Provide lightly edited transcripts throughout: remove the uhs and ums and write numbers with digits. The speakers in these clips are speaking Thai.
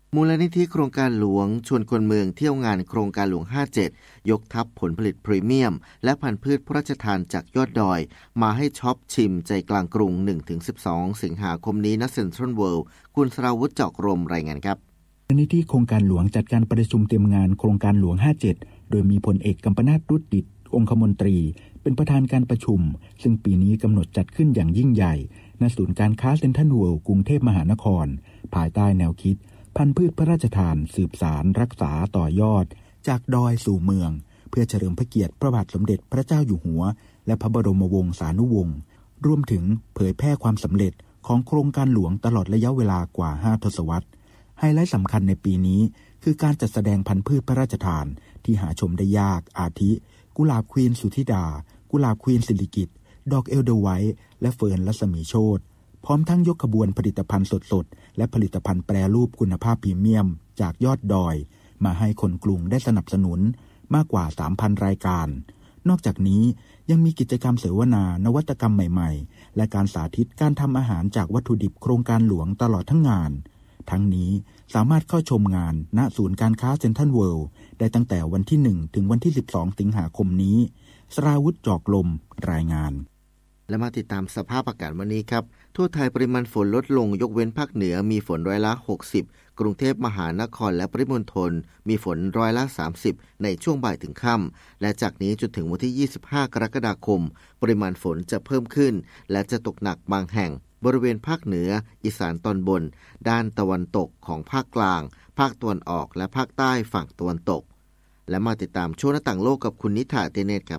มูลนิธิโครงการหลวงชวนคนเมืองเที่ยวงานโครงการหลวง57ยกทัพผลผลิตพรีเมียมและพันธุ์พืชพระราชทานจากยอดดอยมาให้ช็อปชิมใจกลางกรุง 1-12 สิงหาคมนี้ณเซ็นทรัลเวิลด์คุณสราวุฒิเจาะรมรายงานครับมูลนิธิโครงการหลวงจัดการประชุมเตรียมงานโครงการหลวง57โดยมีพลเอกกัมปนาท รุตดิษฐ์องคมนตรีเป็นประธานการประชุมซึ่งปีนี้กำหนดจัดขึ้นอย่างยิ่งใหญ่ณศูนย์การค้าเซ็นทรัลเวิลด์กรุงเทพมหานครภายใต้แนวคิดพันธุ์พืชพระราชทานสืบสารรักษาต่อยอดจากดอยสู่เมืองเพื่อเฉลิมพระเกียรติพระบาทสมเด็จพระเจ้าอยู่หัวและพระบรมวงศานุวงศ์รวมถึงเผยแพร่ความสำเร็จของโครงการหลวงตลอดระยะเวลากว่า5ทศวรรษไฮไลท์สำคัญในปีนี้คือการจัดแสดงพันธุ์พืชพระราชทานที่หาชมได้ยากอาทิกุหลาบควีนสุธิดากุหลาบควีนสิริกิติ์ดอกเอลเดอร์ไวท์และเฟิร์นรัศมีโชติพร้อมทั้งยกขบวนผลิตภัณฑ์สดๆและผลิตภัณฑ์แปรรูปคุณภาพพรีเมียมจากยอดดอยมาให้คนกรุงได้สนับสนุนมากกว่า 3,000 รายการนอกจากนี้ยังมีกิจกรรมเสวนานวัตกรรมใหม่ๆและการสาธิตการทำอาหารจากวัตถุดิบโครงการหลวงตลอดทั้งงานทั้งนี้สามารถเข้าชมงานณศูนย์การค้าเซ็นทรัลเวิลด์ได้ตั้งแต่วันที่1ถึงวันที่12สิงหาคมนี้สราวุฒิจอกลมรายงานและมาติดตามสภาพอากาศวันนี้ครับทั่วไทยปริมาณฝนลดลงยกเว้นภาคเหนือมีฝนร้อยละ60กรุงเทพมหานครและปริมณฑลมีฝนร้อยละ30ในช่วงบ่ายถึงค่ำและจากนี้จนถึงวันที่25กรกฎาคมปริมาณฝนจะเพิ่มขึ้นและจะตกหนักบางแห่งบริเวณภาคเหนืออีสานตอนบนด้านตะวันตกของภาคกลางภาคตะวันออกและภาคใต้ฝั่งตะวันตกและมาติดตามช่วงหน้าต่างโลกกับคุณนิธาเตเนตครับ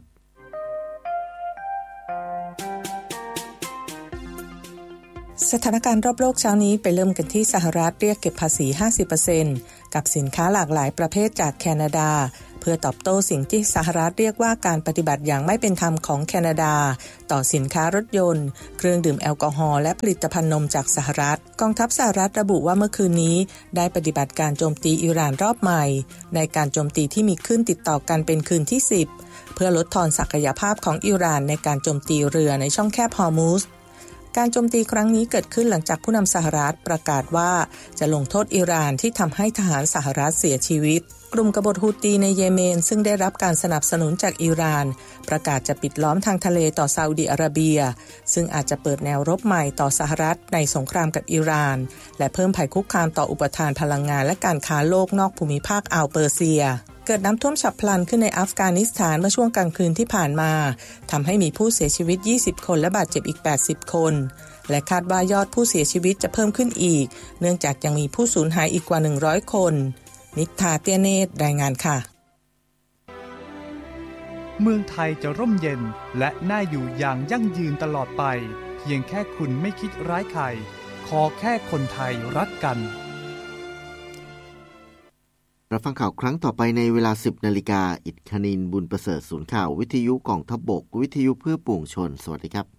สถานการณ์รอบโลกเช้านี้ไปเริ่มกันที่สหรัฐเรียกเก็บภาษี 50% กับสินค้าหลากหลายประเภทจากแคนาดาเพื่อตอบโต้สิ่งที่สหรัฐเรียกว่าการปฏิบัติอย่างไม่เป็นธรรมของแคนาดาต่อสินค้ารถยนต์เครื่องดื่มแอลกอฮอล์และผลิตภัณฑ์นมจากสหรัฐกองทัพสหรัฐระบุว่าเมื่อคืนนี้ได้ปฏิบัติการโจมตีอิหร่านรอบใหม่ในการโจมตีที่มีขึ้นติดต่อกันเป็นคืนที่10เพื่อลดทอนศักยภาพของอิหร่านในการโจมตีเรือในช่องแคบฮอร์มุซการโจมตีครั้งนี้เกิดขึ้นหลังจากผู้นำสหรัฐประกาศว่าจะลงโทษอิหร่านที่ทำให้ทหารสหรัฐเสียชีวิตกลุ่มกบฏฮูตีในเยเมนซึ่งได้รับการสนับสนุนจากอิหร่านประกาศจะปิดล้อมทางทะเลต่อซาอุดิอาระเบียซึ่งอาจจะเปิดแนวรบใหม่ต่อสหรัฐในสงครามกับอิหร่านและเพิ่มภัยคุกคามต่ออุปทานพลังงานและการค้าโลกนอกภูมิภาคอ่าวเปอร์เซียเกิดน้ำท่วมฉับพลันขึ้นในอัฟกานิสถานเมื่อช่วงกลางคืนที่ผ่านมาทำให้มีผู้เสียชีวิต20คนและบาดเจ็บอีก80คนและคาดว่ายอดผู้เสียชีวิตจะเพิ่มขึ้นอีกเนื่องจากยังมีผู้สูญหายอีกกว่า100คนนิธาเตี้ยเนตรรายงานค่ะเมืองไทยจะร่มเย็นและน่าอยู่อย่างยั่งยืนตลอดไปเพียงแค่คุณไม่คิดร้ายใครขอแค่คนไทยรักกันรับฟังข่าวครั้งต่อไปในเวลา 10 นาฬิกาอิฐคณินบุญประเสริฐศูนย์ข่าววิทยุกองทัพบกวิทยุเพื่อปวงชนสวัสดีครับ